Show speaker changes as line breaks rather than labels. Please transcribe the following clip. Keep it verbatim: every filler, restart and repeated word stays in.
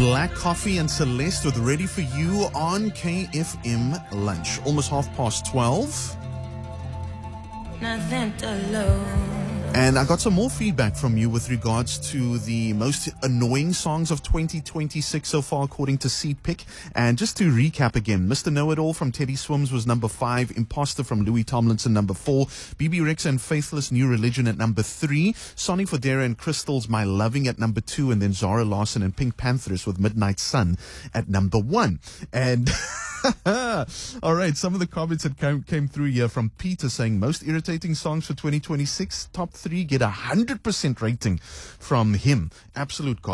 Black Coffee and Celeste with Ready For You on K F M Lunch. Almost half past twelve.
Nothing to lose.
And I got some more feedback from you with regards to the most annoying songs of twenty twenty-six so far, according to C Pick. And just to recap again, Mister Know-It-All from Teddy Swims was number five. Imposter from Louis Tomlinson, number four. B B Rexa and Faithless New Religion at number three. Sonic Fodera and Crystals, My Loving at number two. And then Zara Larson and Pink Panthers with Midnight Sun at number one. And all right, some of the comments that came, came through here from Peter saying most irritating songs for twenty twenty-six, top three get a one hundred percent rating from him. Absolute God.